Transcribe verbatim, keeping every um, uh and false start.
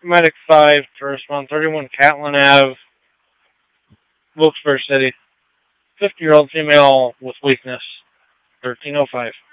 Medic five to respond. thirty-one Catlin Ave, Wilkes-Barre City. fifty-year-old female with weakness. thirteen oh five.